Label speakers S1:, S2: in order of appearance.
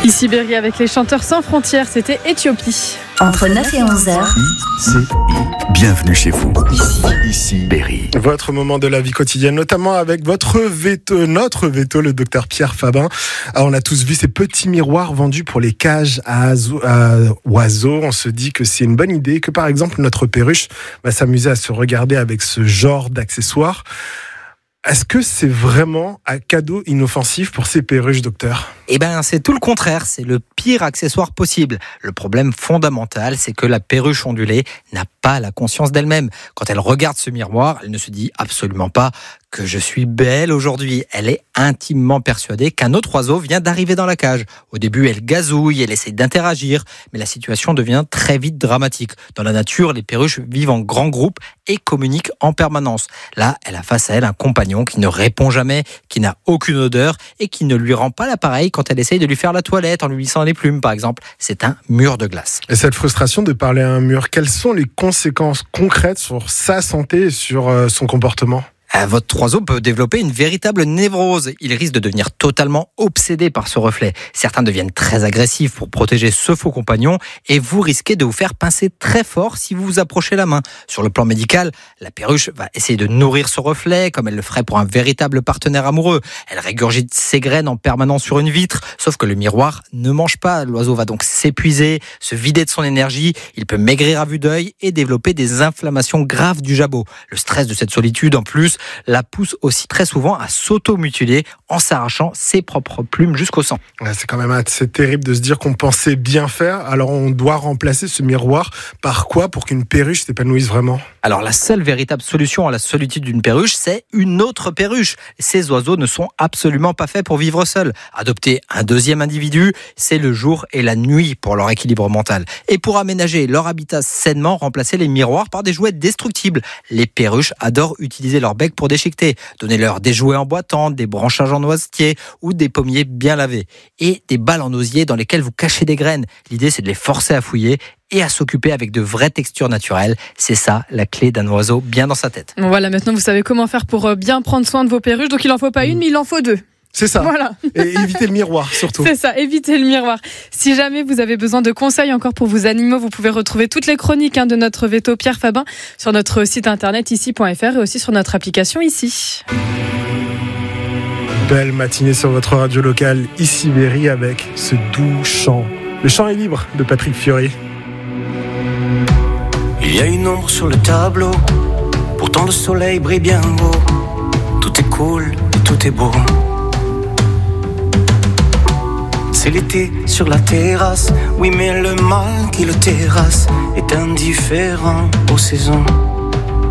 S1: Ici Berry avec les chanteurs sans frontières, c'était Éthiopie.
S2: Entre 9 et 11 heures.
S3: ICI, bienvenue chez vous. Ici Berry.
S4: Votre moment de la vie quotidienne, notamment avec notre veto, le docteur Pierre Fabin. Alors, on a tous vu ces petits miroirs vendus pour les cages à oiseaux. On se dit que c'est une bonne idée, que par exemple notre perruche va s'amuser à se regarder avec ce genre d'accessoires. Est-ce que c'est vraiment un cadeau inoffensif pour ces perruches, docteur ?
S5: Eh ben, c'est tout le contraire, c'est le pire accessoire possible. Le problème fondamental, c'est que la perruche ondulée n'a pas la conscience d'elle-même. Quand elle regarde ce miroir, elle ne se dit absolument pas que je suis belle aujourd'hui. Elle est intimement persuadée qu'un autre oiseau vient d'arriver dans la cage. Au début, elle gazouille, elle essaie d'interagir, mais la situation devient très vite dramatique. Dans la nature, les perruches vivent en grands groupes et communiquent en permanence. Là, elle a face à elle un compagnon qui ne répond jamais, qui n'a aucune odeur et qui ne lui rend pas l'appareil quand elle essaye de lui faire la toilette en lui lissant les plumes, par exemple. C'est un mur de glace.
S4: Et cette frustration de parler à un mur, quelles sont les conséquences concrètes sur sa santé et sur son comportement ?
S5: Votre oiseau peut développer une véritable névrose. Il risque de devenir totalement obsédé par ce reflet. Certains deviennent très agressifs pour protéger ce faux compagnon et vous risquez de vous faire pincer très fort si vous vous approchez la main. Sur le plan médical, la perruche va essayer de nourrir ce reflet comme elle le ferait pour un véritable partenaire amoureux. Elle régurgite ses graines en permanence sur une vitre, sauf que le miroir ne mange pas. L'oiseau va donc s'épuiser, se vider de son énergie. Il peut maigrir à vue d'œil et développer des inflammations graves du jabot. Le stress de cette solitude, en plus, la pousse aussi très souvent à s'auto-mutiler en s'arrachant ses propres plumes jusqu'au sang.
S4: Ouais, c'est quand même assez terrible de se dire qu'on pensait bien faire. Alors on doit remplacer ce miroir par quoi pour qu'une perruche s'épanouisse vraiment ?
S5: Alors la seule véritable solution à la solitude d'une perruche, c'est une autre perruche. Ces oiseaux ne sont absolument pas faits pour vivre seuls. Adopter un deuxième individu, c'est le jour et la nuit pour leur équilibre mental. Et pour aménager leur habitat sainement, remplacer les miroirs par des jouets destructibles. Les perruches adorent utiliser leur bec pour déchiqueter. Donnez-leur des jouets en boîte, des branchages en noisetier ou des pommiers bien lavés. Et des balles en osier dans lesquelles vous cachez des graines. L'idée, c'est de les forcer à fouiller et à s'occuper avec de vraies textures naturelles. C'est ça, la clé d'un oiseau bien dans sa tête.
S1: Voilà, maintenant vous savez comment faire pour bien prendre soin de vos perruches. Donc il n'en faut pas une, mais il en faut deux.
S4: C'est ça.
S1: Voilà.
S4: Et évitez le miroir, surtout.
S1: C'est ça, évitez le miroir. Si jamais vous avez besoin de conseils encore pour vos animaux, vous pouvez retrouver toutes les chroniques de notre veto Pierre Fabin sur notre site internet ici.fr et aussi sur notre application ici.
S4: Belle matinée sur votre radio locale, ici Berry, avec ce doux chant. Le chant est libre de Patrick Fiori.
S6: Il y a une ombre sur le tableau, pourtant le soleil brille bien haut. Tout est cool et tout est beau. C'est l'été sur la terrasse, oui mais le mal qui le terrasse est indifférent aux saisons.